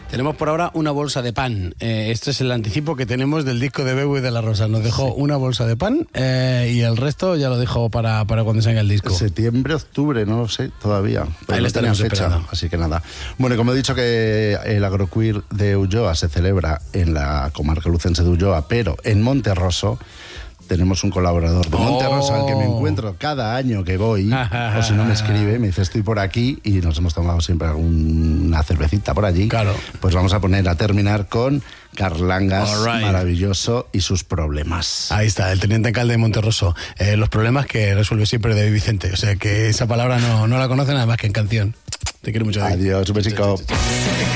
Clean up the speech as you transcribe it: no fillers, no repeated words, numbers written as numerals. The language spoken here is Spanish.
Tenemos por ahora una bolsa de pan. Este es el anticipo que tenemos del disco de Bebo y de la Rosa. Nos dejó una bolsa de pan y el resto ya lo dejó para cuando salga el disco. Septiembre, octubre, no lo sé todavía. Ahí lo estaremos esperando. Así que nada. Bueno, como he dicho que el Agroqueer de Ulloa se celebra en la comarca lucense de Ulloa, pero en Monterroso tenemos un colaborador de Monterroso al que me encuentro cada año que voy, o si no me escribe, me dice estoy por aquí y nos hemos tomado siempre una cervecita por allí. Claro. Pues vamos a terminar con Carlangas, maravilloso, y sus problemas. Ahí está, el teniente alcalde de Monterroso. Los problemas que resuelve siempre David Vicente. O sea que esa palabra no la conocen nada más que en canción. Te quiero mucho, David. Adiós, un besico.